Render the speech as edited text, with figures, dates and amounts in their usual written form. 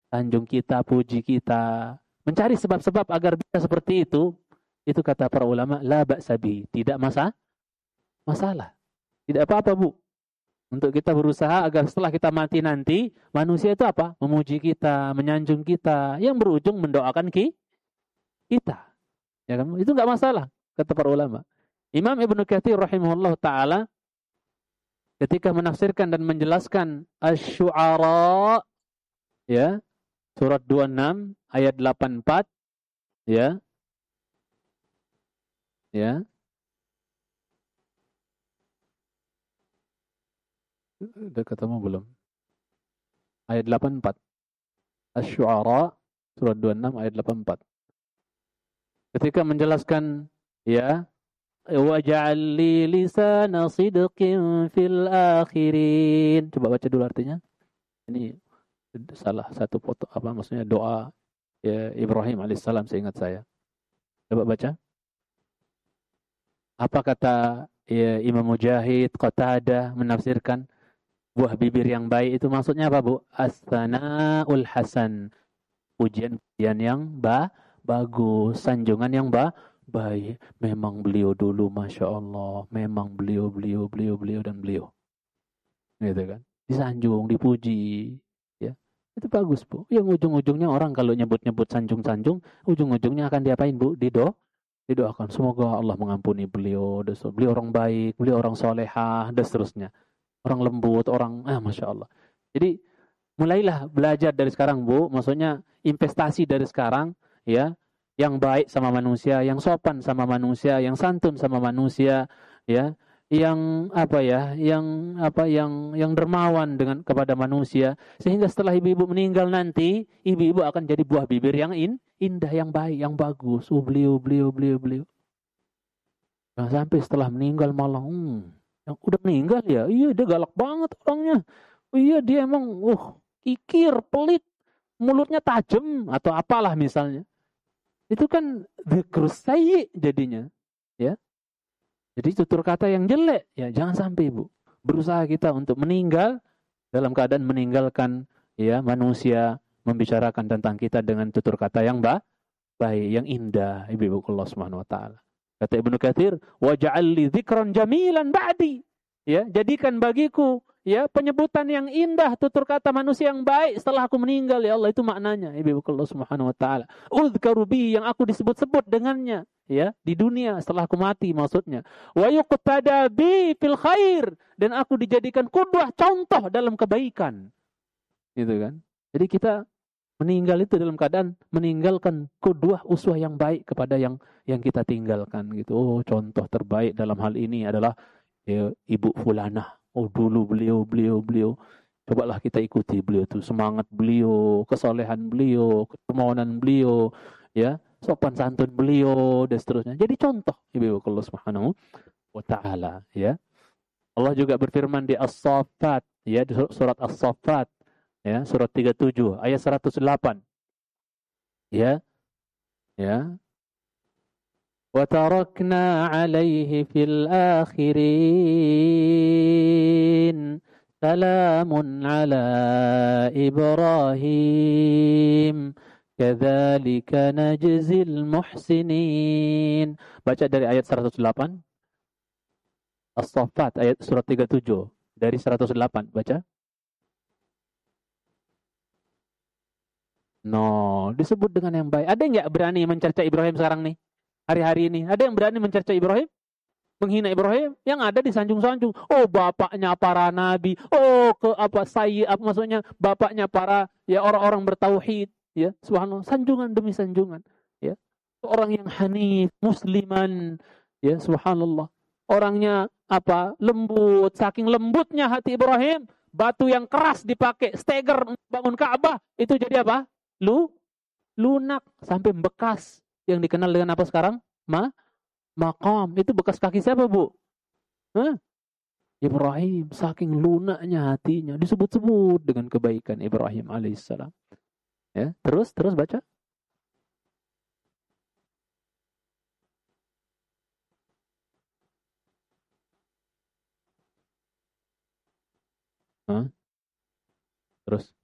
sanjung kita, puji kita, mencari sebab-sebab agar bisa seperti itu kata para ulama, la ba'sa bihi, tidak masalah. Tidak apa-apa, Bu. Untuk kita berusaha agar setelah kita mati nanti, manusia itu apa? Memuji kita, menyanjung kita, yang berujung mendoakan kita. Ya kan? Itu enggak masalah, kata para ulama. Imam Ibnu Katsir rahimahullah taala ketika menafsirkan dan menjelaskan Asy-Syu'ara, ya, surat 26 ayat 84, ya, ya. Udah ketemu belum? Ayat 84. Asy-Syu'ara surat 26 ayat 84. Ketika menjelaskan, ya, waj'al li lisana sidqin fil akhirin. Coba baca dulu artinya. Ini salah satu foto apa maksudnya doa, ya, Ibrahim alaihissalam seingat saya. Coba baca. Apa kata, ya, Imam Mujahid, Qatadah menafsirkan buah bibir yang baik itu maksudnya apa, Bu? As-sana'ul hasan. Pujian-pujian yang bagus, sanjungan yang baik. Memang beliau dulu, Masya Allah. Memang beliau, dan beliau. Gitu kan. Disanjung, dipuji. Ya. Itu bagus, Bu. Yang ujung-ujungnya orang kalau nyebut-nyebut sanjung-sanjung, ujung-ujungnya akan diapain, Bu? Didoakan. Semoga Allah mengampuni beliau. Beliau orang baik, beliau orang solehah, dan seterusnya. Orang lembut, Masya Allah. Jadi, mulailah belajar dari sekarang, Bu. Maksudnya investasi dari sekarang, ya, yang baik sama manusia, yang sopan sama manusia, yang santun sama manusia, ya, yang apa ya, yang dermawan dengan kepada manusia, sehingga setelah ibu-ibu meninggal nanti, ibu-ibu akan jadi buah bibir yang indah, yang baik, yang bagus. Beliau. Jangan sampai setelah meninggal malah, yang udah meninggal ya, iya dia galak banget orangnya. Oh iya dia emang, kikir, pelit, mulutnya tajam atau apalah misalnya. Itu kan dzikrus sayyi jadinya, ya. Jadi tutur kata yang jelek, ya jangan sampai, Bu. Berusaha kita untuk meninggal dalam keadaan meninggalkan, ya, manusia membicarakan tentang kita dengan tutur kata yang baik, yang indah, ibu-ibu Allah Subhanahu wa taala. Kata Ibnu Katsir, waj'al li dzikran jamilan ba'di. Ya, jadikan bagiku, ya, penyebutan yang indah, tutur kata manusia yang baik setelah aku meninggal, ya Allah, itu maknanya, ibu Allah Subhanahu wa taala. Udzkaru bi, yang aku disebut-sebut dengannya, ya, di dunia setelah aku mati maksudnya. Wa yuqtada bi fil khair, dan aku dijadikan qudwah, contoh dalam kebaikan. Gitu kan? Jadi kita meninggal itu dalam keadaan meninggalkan qudwah, uswah yang baik kepada yang kita tinggalkan gitu. Oh, contoh terbaik dalam hal ini adalah, ya, Ibu Fulanah. Oh, dulu beliau. Cobalah kita ikuti beliau tuh, semangat beliau, kesolehan beliau, kedermawanan beliau, ya, sopan santun beliau, dan seterusnya. Jadi contoh, ibu Allah Subhanahu wa taala, ya. Allah juga berfirman di As-Saffat, ya, di surat As-Saffat, ya, surat 37 ayat 108. Ya, ya. وَتَرَكْنَا عَلَيْهِ فِي الْآخِرِينَ سَلَامٌ عَلَى إِبْرَاهِيمَ كَذَلِكَ نَجْزِي الْمُحْسِنِينَ. Baca dari ayat 108. As-Saffat ayat surat 37 dari 108. Baca. No, disebut dengan yang baik. Ada nggak berani mencerca Ibrahim sekarang nih? Hari-hari ini. Ada yang berani mencerca Ibrahim? Menghina Ibrahim? Yang ada disanjung-sanjung. Oh, bapaknya para nabi. Oh, maksudnya bapaknya para, ya, orang-orang bertauhid. Ya, subhanallah. Sanjungan demi sanjungan. Ya. Orang yang hanif, musliman. Ya, subhanallah. Orangnya lembut. Saking lembutnya hati Ibrahim, batu yang keras dipakai steger bangun Ka'bah, itu jadi apa? Lunak sampai bekas, yang dikenal dengan apa sekarang? Maqam. Itu bekas kaki siapa, Bu? Hah? Ibrahim. Saking lunaknya hatinya, disebut-sebut dengan kebaikan Ibrahim alaihissalam. Ya, terus baca. Hah? Terus.